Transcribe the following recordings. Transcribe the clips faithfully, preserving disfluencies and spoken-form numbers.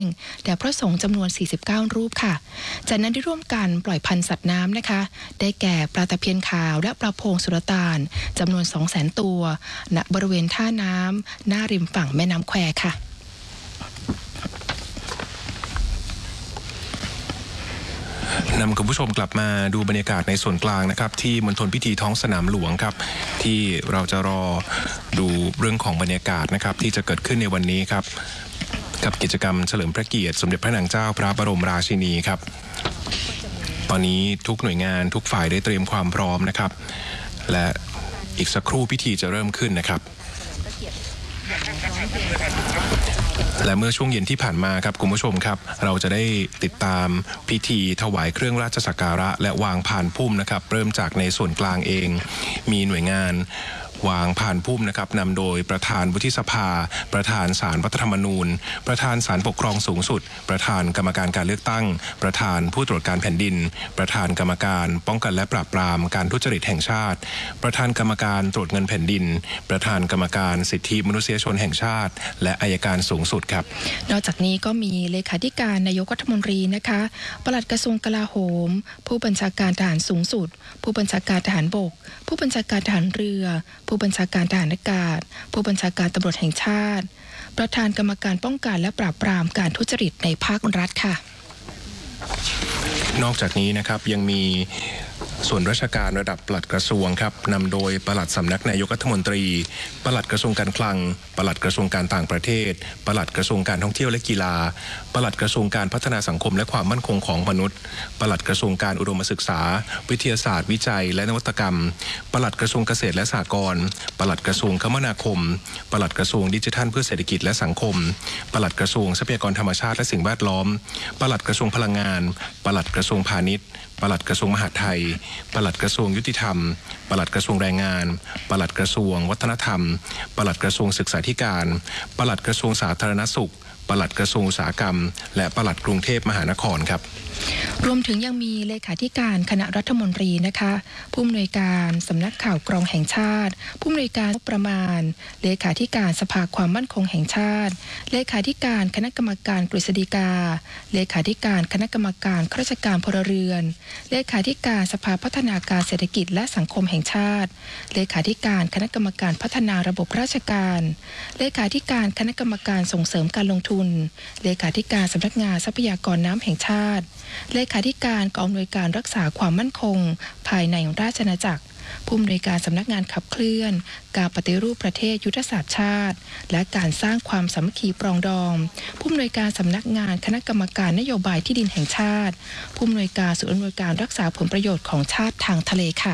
แต่พระสงฆ์จำนวนสี่สิบเก้ารูปค่ะจากนั้นได้ร่วมกันปล่อยพันธุ์สัตว์น้ำนะคะได้แก่ปลาตะเพียนขาวและปลาโพงสุลต่านจำนวน สองแสน ตัวณบริเวณท่าน้ำหน้าริมฝั่งแม่น้ำแควค่ะนำคุณผู้ชมกลับมาดูบรรยากาศในส่วนกลางนะครับที่มณฑลพิธีท้องสนามหลวงครับที่เราจะรอดูเรื่องของบรรยากาศนะครับที่จะเกิดขึ้นในวันนี้ครับกับกิจกรรมเฉลิมพระเกียรติสมเด็จพระนางเจ้าพระบรมราชินีครับตอนนี้ทุกหน่วยงานทุกฝ่ายได้เตรียมความพร้อมนะครับและอีกสักครู่พิธีจะเริ่มขึ้นนะครับและเมื่อช่วงเย็นที่ผ่านมาครับคุณผู้ชมครับเราจะได้ติดตามพิธีถวายเครื่องราชสักการะและวางพานพุ่มนะครับเริ่มจากในส่วนกลางเองมีหน่วยงานวางพานพุ่มนะครับนำโดยประธานวุฒิสภาประธานศาลรัฐธรรมนูญประธานศาลปกครองสูงสุดประธานกรรมการการเลือกตั้งประธานผู้ตรวจการแผ่นดินประธานกรรมการป้องกันและปราบปรามการทุจริตแห่งชาติประธานกรรมการตรวจเงินแผ่นดินประธานกรรมการสิทธิมนุษยชนแห่งชาติและอัยการสูงสุดครับนอกจากนี้ก็มีเลขาธิการนายกรัฐมนตรีนะคะปลัดกระทรวงกลาโหมผู้บัญชาการทหารสูงสุดผู้บัญชาการทหารบกผู้บัญชาการทหารเรือผู้บัญชาการทหารอากาศผู้บัญชาการตำรวจแห่งชาติประธานกรรมการป้องกันและปราบปรามการทุจริตในภาครัฐค่ะนอกจากนี้นะครับยังมีส่วนราชการระดับปลัดกระทรวงครับนำโดยปลัดสำนักนายกรัฐมนตรีปลัดกระทรวงการคลังปลัดกระทรวงการต่างประเทศปลัดกระทรวงการท่องเที่ยวและกีฬาปลัดกระทรวงการพัฒนาสังคมและความมั่นคงของมนุษย์ปลัดกระทรวงการอุดมศึกษาวิทยาศาสตร์วิจัยและนวัตกรรมปลัดกระทรวงเกษตรและสหกรณ์ปลัดกระทรวงคมนาคมปลัดกระทรวงดิจิทัลเพื่อเศรษฐกิจและสังคมปลัดกระทรวงทรัพยากรธรรมชาติและสิ่งแวดล้อมปลัดกระทรวงพลังงานปลัดกระทรวงพาณิชย์ปลัดกระทรวงมหาดไทยปลัดกระทรวงยุติธรรมปลัดกระทรวงแรงงานปลัดกระทรวงวัฒนธรรมปลัดกระทรวงศึกษาธิการปลัดกระทรวงสาธารณสุขปลัดกระทรวงอุตสาหกรรมและปลัดกรุงเทพมหานครครับรวมถึงยังมีเลขาธิการคณะรัฐมนตรีนะคะผู้อำนวยการสำนักข่าวกรองแห่งชาติผู้อำนวยการงบประมาณเลขาธิการสภาความมั่นคงแห่งชาติเลขาธิการคณะกรรมการกฤษฎีกาเลขาธิการคณะกรรมการข้าราชการพลเรือนเลขาธิการสภาพัฒนาการเศรษฐกิจและสังคมแห่งชาติเลขาธิการคณะกรรมการพัฒนาระบบราชการเลขาธิการคณะกรรมการส่งเสริมการลงทุนเลขาธิการสำนักงานทรัพยากรน้ำแห่งชาติเลขาธิการกองอำนวยการรักษาความมั่นคงภายในราชอาณาจักรผู้อำนวยการสำนักงานขับเคลื่อนการปฏิรูปประเทศยุทธศาสตร์ชาติและการสร้างความสามัคคีปรองดองผู้อำนวยการสำนักงานคณะกรรมการนโยบายที่ดินแห่งชาติผู้อำนวยการศูนย์อำนวยการรักษาผลประโยชน์ของชาติทางทะเลค่ะ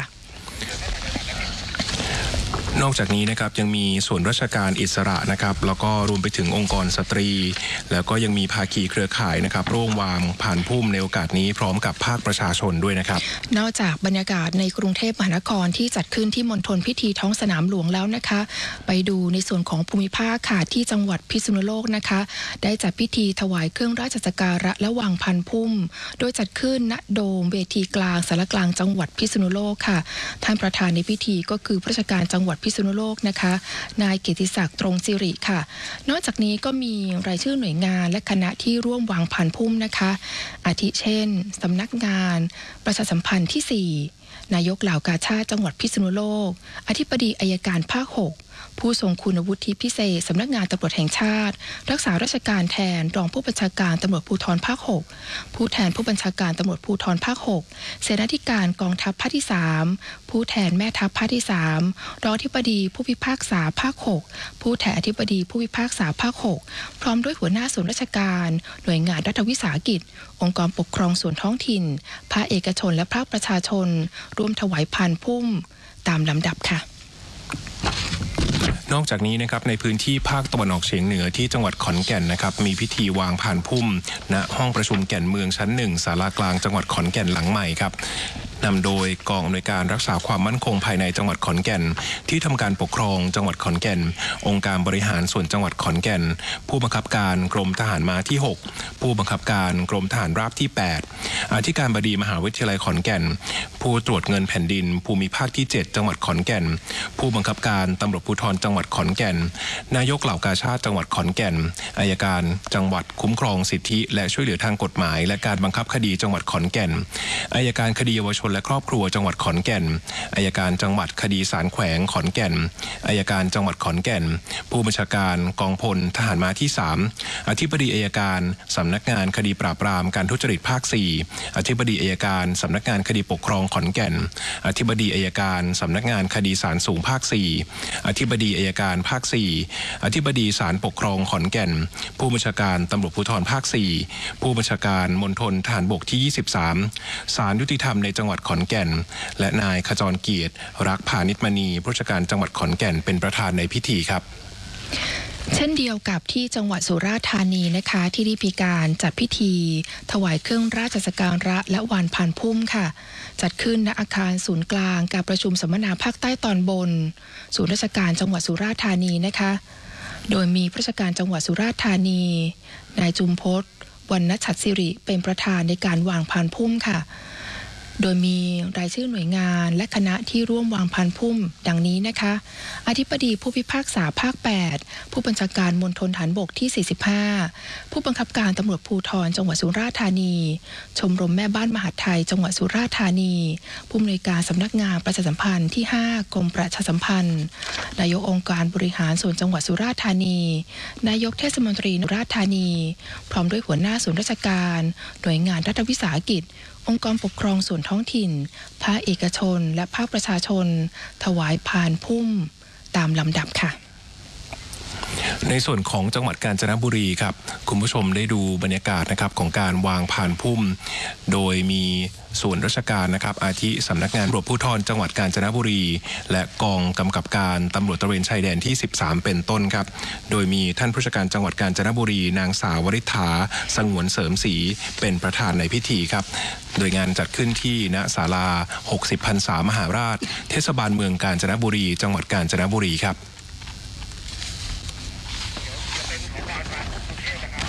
นอกจากนี้นะครับยังมีส่วนราชการอิสระนะครับแล้วก็รวมไปถึงองค์กรสตรีแล้วก็ยังมีภาคีเครือข่ายนะครับร่วมวางผ่านพุ่มในโอกาสนี้พร้อมกับภาคประชาชนด้วยนะครับนอกจากบรรยากาศในกรุงเทพมหานครที่จัดขึ้นที่มณฑลพิธีท้องสนามหลวงแล้วนะคะไปดูในส่วนของภูมิภาคค่ะที่จังหวัดพิษณุโลกนะคะได้จัดพิธีถวายเครื่องราชสักการะและวางพันพุ่มโดยจัดขึ้นณโดมเวทีกลางสารกลางจังหวัดพิษณุโลกค่ะท่านประธานในพิธีก็คือผู้ราชการจังหวัดพิษณุโลกนะคะนายเกียรติศักดิ์ตรงสิริค่ะนอกจากนี้ก็มีรายชื่อหน่วยงานและคณะที่ร่วมวางพันพุ่มนะคะอาทิเช่นสำนักงานประชาสัมพันธ์ที่สี่นายกเหล่ากาชาติจังหวัดพิษณุโลกอธิบดีอัยการภาคหกผู้ทรงคุณวุฒิพิเศษสำนักงานตำรวจแห่งชาติรักษาราชการแทนรองผู้บัญชาการตำรวจภูธรภาคหกผู้แทนผู้บัญชาการตำรวจภูธรภาคหกเสนาธิการกองทัพภาคที่สามผู้แทนแม่ทัพภาคที่สามรองอธิบดีผู้พิพากษาภาคหกผู้แทนอธิบดีผู้พิพากษาภาคหกพร้อมด้วยหัวหน้าส่วนราชการหน่วยงานรัฐวิสาหกิจองค์กรปกครองส่วนท้องถิ่นภาคเอกชนและภาคประชาชนร่วมถวายพานพุ่มตามลำดับค่ะนอกจากนี้นะครับในพื้นที่ภาคตะวันออกเฉียงเหนือที่จังหวัดขอนแก่นนะครับมีพิธีวางพานพุ่มณห้องประชุมแก่นเมืองชั้นหนึ่งศาลากลางจังหวัดขอนแก่นหลังใหม่ครับนำโดยกองอำนวยการรักษาความมั่นคงภายในจังหวัดขอนแก่นที่ทำการปกครองจังหวัดขอนแก่นองค์การบริหารส่วนจังหวัดขอนแก่นผู้บังคับการกรมทหารม้าที่หกผู้บังคับการกรมทหารราบที่แปดอธิการบดีมหาวิทยาลัยขอนแก่นผู้ตรวจเงินแผ่นดินภูมิภาคที่เจ็ดจังหวัดขอนแก่นผู้บังคับการตำรวจภูธรจังหวัดขอนแก่นนายกเหล่ากาชาดจังหวัดขอนแก่นอัยการจังหวัดคุ้มครองสิทธิและช่วยเหลือทางกฎหมายและการบังคับคดีจังหวัดขอนแก่นอัยการคดีเยาวชนและครอบครัวจังหวัดขอนแก่นอัยการจังหวัดคดีศาลแขวงขอนแก่นอัยการจังหวัดขอนแก่นผู้บัญชาการกองพลทหารม้าที่สามอธิบดีอัยการสำนักงานคดีปราบปรามการทุจริตภาคสี่อธิบดีอัยการสำนักงานคดีปกครองขอนแก่นอธิบดีอัยการสำนักงานคดีศาลสูงภาคสี่อธิบดีอัยการภาคสี่อธิบดีศาลปกครองขอนแก่นผู้บัญชาการตำรวจภูธรภาคสี่ผู้บัญชาการมณฑลทหารบกที่ยี่สิบสามศาลยุติธรรมในจังหวัดขอนแก่นและนายขจรเกียรติรักพานิชมณีผู้ราชการจังหวัดขอนแก่นเป็นประธานในพิธีครับเช่นเดียวกับที่จังหวัดสุราษฎร์ธานีนะคะที่ได้มีการจัดพิธีถวายเครื่องราชสักการะและวานพานพุ่มค่ะจัดขึ้นณอาคารศูนย์กลางการประชุมสัมมนาภาคใต้ตอนบนศูนย์ราชการจังหวัดสุราษฎร์ธานีนะคะโดยมีผู้ราชการจังหวัดสุราษฎร์ธานีนายจุมพศวรรณฉัตรสิริเป็นประธานในการวางพานพุ่มค่ะโดยมีรายชื่อหน่วยงานและคณะที่ร่วมวางพานพุ่มดังนี้นะคะอธิบดีผู้พิพากษาภาคแปดผู้บัญชาการมณฑลฐานบกที่สี่สิบห้าผู้บังคับการตำรวจภูธรจังหวัดสุราษฎร์ธานีชมรมแม่บ้านมหาดไทยจังหวัดสุราษฎร์ธานีผู้อำนวยการสำนักงานประชาสัมพันธ์ที่ห้ากรมประชาสัมพันธ์นายกองค์การบริหารส่วนจังหวัดสุราษฎร์ธานีนายกเทศมนตรีสุราษฎร์ธานีพร้อมด้วยหัวหน้าส่วนราชการหน่วยงานรัฐวิสาหกิจองค์กรปกครองส่วนท้องถิ่นภาคเอกชนและภาคประชาชนถวายพานพุ่มตามลำดับค่ะในส่วนของจังหวัดกาญจนบุรีครับคุณผู้ชมได้ดูบรรยากาศนะครับของการวางพานพุ่มโดยมีส่วนราชการนะครับอาทิสำนักงานตำรวจภูธรจังหวัดกาญจนบุรีและกองกำกับการตำรวจตระเวนชายแดนที่สิบสามเป็นต้นครับโดยมีท่านผู้ราชการจังหวัดกาญจนบุรีนางสาววริษฐาสงวนเสริมศรีเป็นประธานในพิธีครับโดยงานจัดขึ้นที่ณศาลาหกสิบพรรษามหาราชเทศบาลเมืองกาญจนบุรีจังหวัดกาญจนบุรีครับ